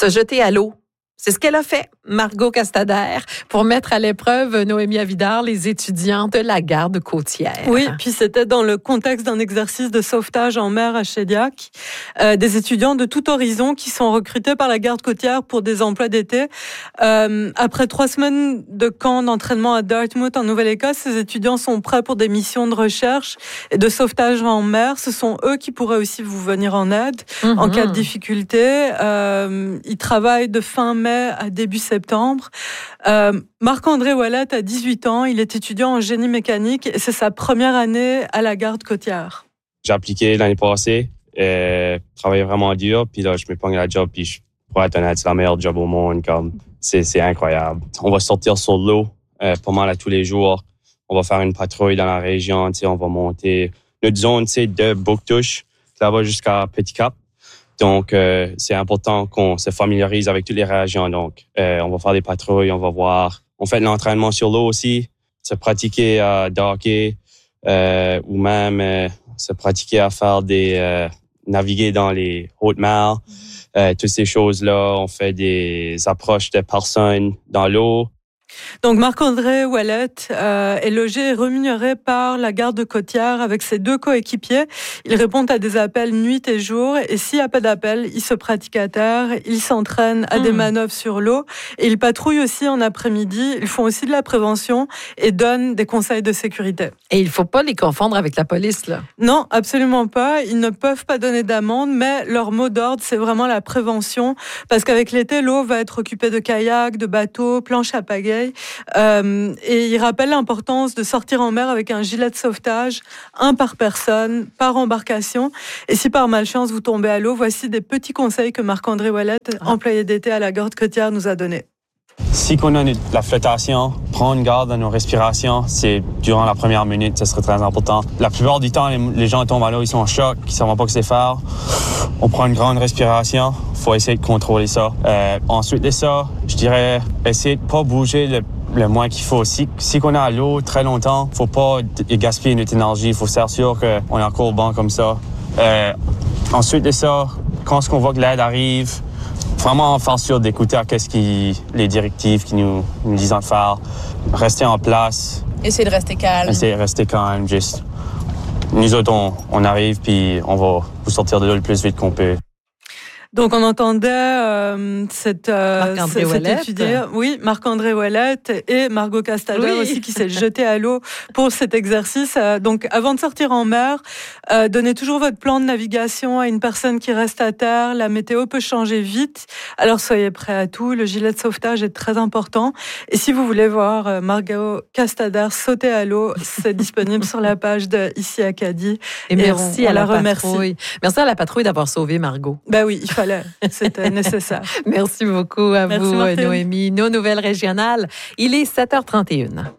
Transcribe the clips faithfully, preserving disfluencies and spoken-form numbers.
se jeter à l'eau. C'est ce qu'elle a fait, Margot Castader, pour mettre à l'épreuve Noémie Avidard, les étudiants de la garde côtière. Oui, puis c'était dans le contexte d'un exercice de sauvetage en mer à Shediac. Euh, des étudiants de tout horizon qui sont recrutés par la garde côtière pour des emplois d'été. Euh, après trois semaines de camp d'entraînement à Dartmouth, en Nouvelle-Écosse, ces étudiants sont prêts pour des missions de recherche et de sauvetage en mer. Ce sont eux qui pourraient aussi vous venir en aide mm-hmm. en cas de difficulté. Euh, ils travaillent de fin mai à début septembre. Euh, Marc-André Ouellet a dix-huit ans, il est étudiant en génie mécanique et c'est sa première année à la garde côtière. J'ai appliqué l'année passée, et travaillé vraiment dur, puis là je me pogne la job, puis je pourrais être honnête, c'est la meilleure job au monde, comme c'est, c'est incroyable. On va sortir sur l'eau euh, pas mal à tous les jours, on va faire une patrouille dans la région, on va monter notre zone de Bouctouche, là-bas jusqu'à Petit Cap. Donc, euh, c'est important qu'on se familiarise avec toutes les régions. Donc, euh, on va faire des patrouilles, on va voir. On fait de l'entraînement sur l'eau aussi, se pratiquer à hockey euh, ou même euh, se pratiquer à faire des euh, naviguer dans les hautes mers. Euh, toutes ces choses-là, on fait des approches de personnes dans l'eau. Donc, Marc-André Ouellet euh, est logé et rémunéré par la garde côtière avec ses deux coéquipiers. Ils répondent à des appels nuit et jour. Et s'il n'y a pas d'appel, ils se pratiquent à terre. Ils s'entraînent à mmh. des manœuvres sur l'eau. Et ils patrouillent aussi en après-midi. Ils font aussi de la prévention et donnent des conseils de sécurité. Et il ne faut pas les confondre avec la police, là? Non, absolument pas. Ils ne peuvent pas donner d'amende, mais leur mot d'ordre, c'est vraiment la prévention. Parce qu'avec l'été, l'eau va être occupée de kayaks, de bateaux, planches à pagaie. Euh, et il rappelle l'importance de sortir en mer avec un gilet de sauvetage, un par personne, par embarcation. Et si par malchance vous tombez à l'eau, voici des petits conseils que Marc-André Ouellet, ah. employé d'été à la garde côtière, nous a donnés. Si on a la flottation, prendre garde à nos respirations, c'est durant la première minute, ce serait très important. La plupart du temps, les, les gens tombent à l'eau, ils sont en choc, ils ne savent pas que c'est faire. On prend une grande respiration, il faut essayer de contrôler ça. Euh, ensuite de ça, je dirais, essayer de ne pas bouger le, le moins qu'il faut. Si, si on est à l'eau très longtemps, il ne faut pas gaspiller notre énergie, il faut s'assurer qu'on est encore bon comme ça. Euh, ensuite de ça, quand on voit que l'aide arrive, vraiment faire sûr d'écouter à qu'est-ce qui, les directives qui nous, nous disent de faire. Rester en place. Essayer de rester calme. Essayer de rester calme, juste. Nous autres, on, on arrive, puis on va vous sortir de là le plus vite qu'on peut. Donc, on entendait euh, cette, euh, Marc-André cette Ouellet. étudiante, oui, Marc-André Ouellet et Margot Castader oui. aussi qui s'est jetée à l'eau pour cet exercice. Euh, donc, avant de sortir en mer, euh, donnez toujours votre plan de navigation à une personne qui reste à terre. La météo peut changer vite, alors soyez prêts à tout. Le gilet de sauvetage est très important. Et si vous voulez voir euh, Margot Castader sauter à l'eau, c'est disponible sur la page de Ici Acadie. Et, et merci on, on à la, la remercie. patrouille. Merci à la patrouille d'avoir sauvé Margot. Ben oui, il fallait. C'était nécessaire. Merci beaucoup à Merci vous, Martine. Noémie. Nos nouvelles régionales, il est sept heures trente et une.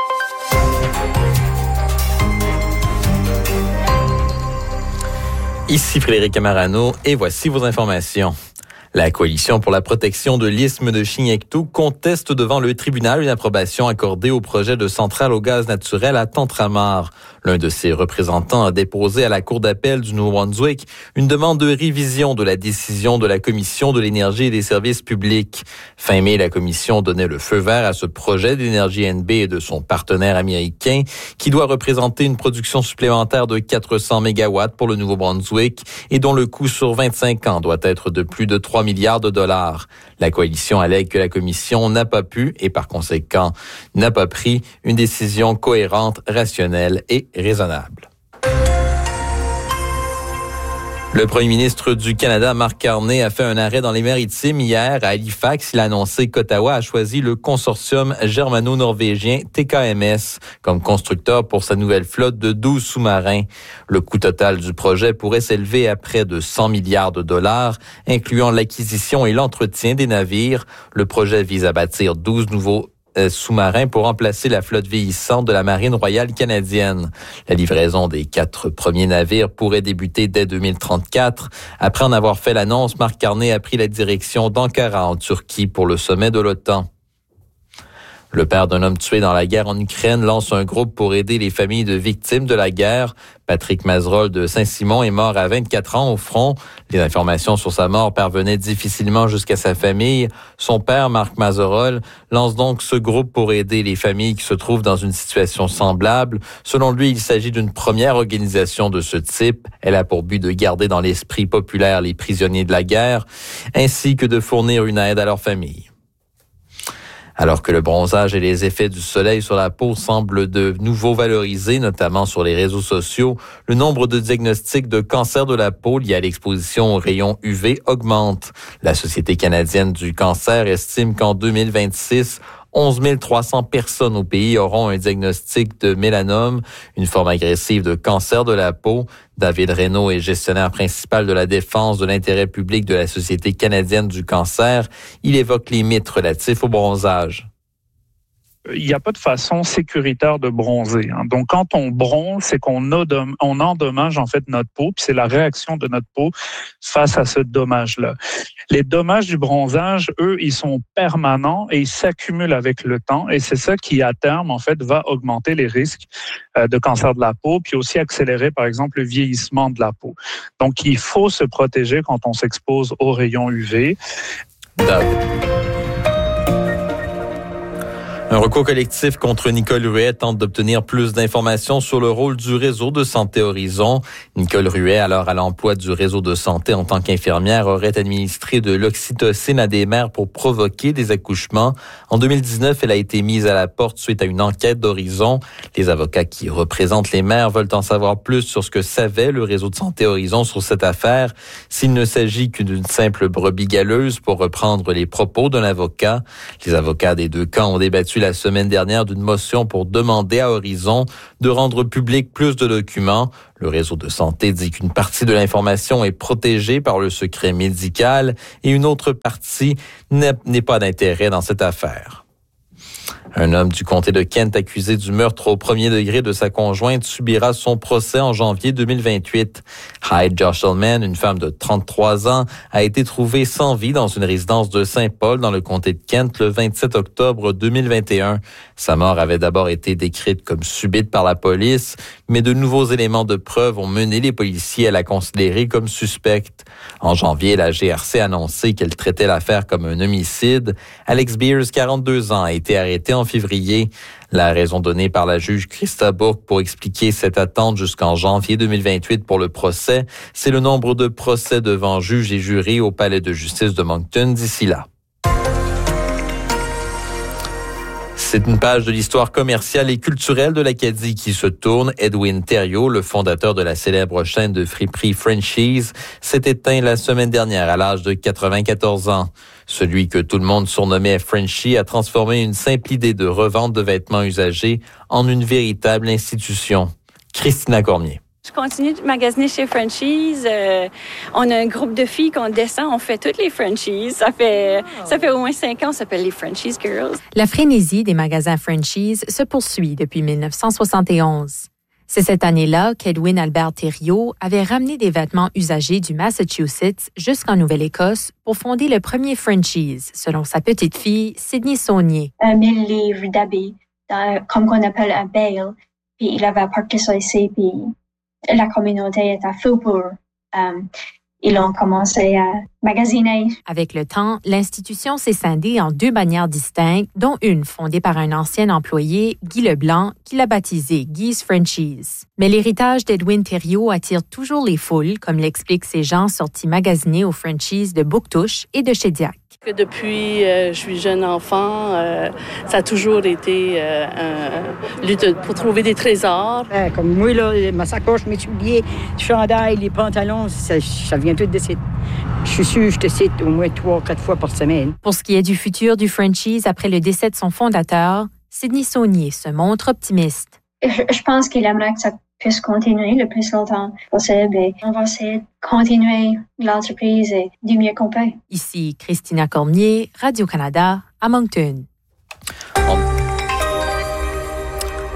Ici Frédéric Amarano et voici vos informations. La Coalition pour la protection de l'isthme de Chignectou conteste devant le tribunal une approbation accordée au projet de centrale au gaz naturel à Tentramar. L'un de ses représentants a déposé à la Cour d'appel du Nouveau-Brunswick une demande de révision de la décision de la Commission de l'énergie et des services publics. Fin mai, la Commission donnait le feu vert à ce projet d'Énergie N B et de son partenaire américain qui doit représenter une production supplémentaire de quatre cents mégawatts pour le Nouveau-Brunswick et dont le coût sur vingt-cinq ans doit être de plus de trois milliards de dollars. La coalition allègue que la Commission n'a pas pu et par conséquent n'a pas pris une décision cohérente, rationnelle et raisonnable. Le premier ministre du Canada, Mark Carney, a fait un arrêt dans les Maritimes hier à Halifax. Il a annoncé qu'Ottawa a choisi le consortium germano-norvégien T K M S comme constructeur pour sa nouvelle flotte de douze sous-marins. Le coût total du projet pourrait s'élever à près de cent milliards de dollars, incluant l'acquisition et l'entretien des navires. Le projet vise à bâtir douze nouveaux sous-marins pour remplacer la flotte vieillissante de la Marine royale canadienne. La livraison des quatre premiers navires pourrait débuter dès deux mille trente-quatre. Après en avoir fait l'annonce, Mark Carney a pris la direction d'Ankara en Turquie pour le sommet de l'OTAN. Le père d'un homme tué dans la guerre en Ukraine lance un groupe pour aider les familles de victimes de la guerre. Patrick Mazerolle de Saint-Simon est mort à vingt-quatre ans au front. Les informations sur sa mort parvenaient difficilement jusqu'à sa famille. Son père, Marc Mazerolle, lance donc ce groupe pour aider les familles qui se trouvent dans une situation semblable. Selon lui, il s'agit d'une première organisation de ce type. Elle a pour but de garder dans l'esprit populaire les prisonniers de la guerre, ainsi que de fournir une aide à leurs familles. Alors que le bronzage et les effets du soleil sur la peau semblent de nouveau valorisés, notamment sur les réseaux sociaux, le nombre de diagnostics de cancer de la peau liés à l'exposition aux rayons U V augmente. La Société canadienne du cancer estime qu'en deux mille vingt-six, onze mille trois cents personnes au pays auront un diagnostic de mélanome, une forme agressive de cancer de la peau. David Reynaud est gestionnaire principal de la défense de l'intérêt public de la Société canadienne du cancer. Il évoque les mythes relatifs au bronzage. Il n'y a pas de façon sécuritaire de bronzer. Hein. Donc, quand on bronze, c'est qu'on on endommage en fait notre peau, puis c'est la réaction de notre peau face à ce dommage-là. Les dommages du bronzage, eux, ils sont permanents et ils s'accumulent avec le temps, et c'est ça qui, à terme, en fait, va augmenter les risques de cancer de la peau, puis aussi accélérer, par exemple, le vieillissement de la peau. Donc, il faut se protéger quand on s'expose aux rayons U V. Doug. Un recours collectif contre Nicole Ruet tente d'obtenir plus d'informations sur le rôle du réseau de santé Horizon. Nicole Ruet, alors à l'emploi du réseau de santé en tant qu'infirmière, aurait administré de l'oxytocine à des mères pour provoquer des accouchements. En deux mille dix-neuf, elle a été mise à la porte suite à une enquête d'Horizon. Les avocats qui représentent les mères veulent en savoir plus sur ce que savait le réseau de santé Horizon sur cette affaire. S'il ne s'agit que d'une simple brebis galeuse, pour reprendre les propos d'un avocat. Les avocats des deux camps ont débattu la semaine dernière d'une motion pour demander à Horizon de rendre public plus de documents. Le réseau de santé dit qu'une partie de l'information est protégée par le secret médical et une autre partie n'est pas d'intérêt dans cette affaire. Un homme du comté de Kent accusé du meurtre au premier degré de sa conjointe subira son procès en janvier deux mille vingt-huit. Hyde Joshelman, une femme de trente-trois ans, a été trouvée sans vie dans une résidence de Saint-Paul dans le comté de Kent le vingt-sept octobre deux mille vingt et un. Sa mort avait d'abord été décrite comme subite par la police, mais de nouveaux éléments de preuve ont mené les policiers à la considérer comme suspecte. En janvier, la G R C a annoncé qu'elle traitait l'affaire comme un homicide. Alex Beers, quarante-deux ans, a été arrêté en février. La raison donnée par la juge Christa Bourque pour expliquer cette attente jusqu'en janvier deux mille vingt-huit pour le procès, c'est le nombre de procès devant juges et jurés au palais de justice de Moncton d'ici là. C'est une page de l'histoire commerciale et culturelle de l'Acadie qui se tourne. Edwin Thériault, le fondateur de la célèbre chaîne de friperie Frenchies, s'est éteint la semaine dernière à l'âge de quatre-vingt-quatorze ans. Celui que tout le monde surnommait Frenchie a transformé une simple idée de revente de vêtements usagés en une véritable institution. Christina Cormier. Je continue de magasiner chez Frenchies. Euh, on a un groupe de filles qu'on descend, on fait toutes les Frenchies. Ça fait, ça fait au moins cinq ans, on s'appelle les Frenchies Girls. La frénésie des magasins Frenchies se poursuit depuis dix-neuf cent soixante et onze. C'est cette année-là qu'Edwin Albert Thériault avait ramené des vêtements usagés du Massachusetts jusqu'en Nouvelle-Écosse pour fonder le premier Frenchies, selon sa petite-fille, Sydney Saunier. Un mille livres d'habits, comme qu'on appelle un bale, puis il avait apporté ça ici, puis la communauté était fou pour... Um, ils ont commencé à magasiner. Avec le temps, l'institution s'est scindée en deux bannières distinctes, dont une fondée par un ancien employé, Guy Leblanc, qui l'a baptisée Guy's Frenchies. Mais l'héritage d'Edwin Thériault attire toujours les foules, comme l'expliquent ces gens sortis magasiner aux Frenchies de Bouctouche et de Shediac. Depuis euh, je suis jeune enfant, euh, ça a toujours été euh, un lutte pour trouver des trésors. Euh, comme moi, là, ma sacoche, mes souliers, le chandail, les pantalons, ça, ça vient tout de site. Je suis sûre, je te cite au moins trois, quatre fois par semaine. Pour ce qui est du futur du Frenchies après le décès de son fondateur, Sydney Saunier se montre optimiste. Je, je pense qu'il aimerait que ça puisse continuer le plus longtemps possible et on va essayer de continuer l'entreprise et du mieux qu'on peut. Ici Christina Cormier, Radio-Canada, à Moncton.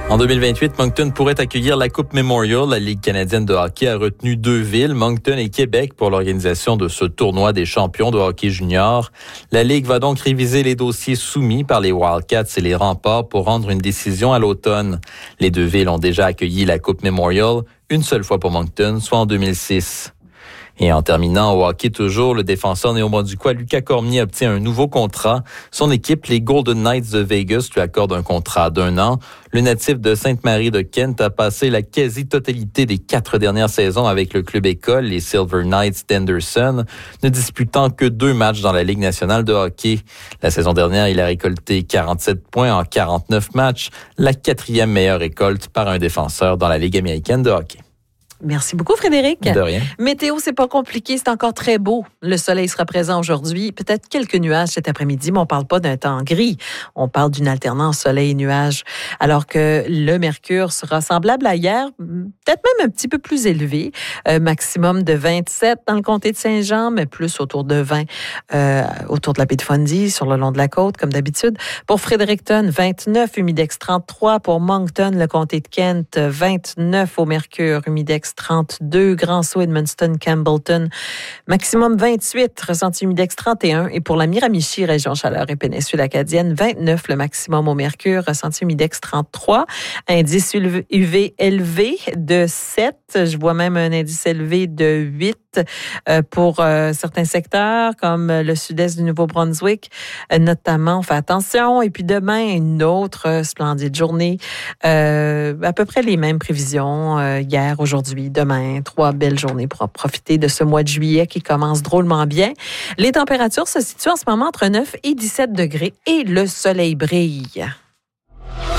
En deux mille vingt-huit, Moncton pourrait accueillir la Coupe Memorial. La Ligue canadienne de hockey a retenu deux villes, Moncton et Québec, pour l'organisation de ce tournoi des champions de hockey junior. La Ligue va donc réviser les dossiers soumis par les Wildcats et les Remparts pour rendre une décision à l'automne. Les deux villes ont déjà accueilli la Coupe Memorial, une seule fois pour Moncton, soit en deux mille six. Et en terminant au hockey toujours, le défenseur néo-brunswickois Lucas Cormier obtient un nouveau contrat. Son équipe, les Golden Knights de Vegas, lui accorde un contrat d'un an. Le natif de Sainte-Marie de Kent a passé la quasi-totalité des quatre dernières saisons avec le club école, les Silver Knights d'Henderson, ne disputant que deux matchs dans la Ligue nationale de hockey. La saison dernière, il a récolté quarante-sept points en quarante-neuf matchs, la quatrième meilleure récolte par un défenseur dans la Ligue américaine de hockey. Merci beaucoup, Frédéric. De rien. Météo, c'est pas compliqué, c'est encore très beau. Le soleil sera présent aujourd'hui, peut-être quelques nuages cet après-midi, mais on parle pas d'un temps gris. On parle d'une alternance soleil-nuage. Alors que le mercure sera semblable à hier, peut-être même un petit peu plus élevé. Euh, maximum de vingt-sept dans le comté de Saint-Jean, mais plus autour de vingt euh, autour de la baie de Fundy, sur le long de la côte, comme d'habitude. Pour Fredericton, vingt-neuf, humidex trente-trois. Pour Moncton, le comté de Kent, vingt-neuf au mercure, humidex trente-deux, Grand Sault, Edmundston, Campbellton, maximum vingt-huit, ressenti humidex trente et un. Et pour la Miramichi, région chaleur et péninsule acadienne, vingt-neuf, le maximum au mercure, ressenti humidex trente-trois, indice U V élevé de sept, je vois même un indice élevé de huit euh, pour euh, certains secteurs, comme le sud-est du Nouveau-Brunswick, euh, notamment, on fait attention. Et puis demain, une autre euh, splendide journée, euh, à peu près les mêmes prévisions euh, hier, aujourd'hui, demain, trois belles journées pour profiter de ce mois de juillet qui commence drôlement bien. Les températures se situent en ce moment entre neuf et dix-sept degrés et le soleil brille.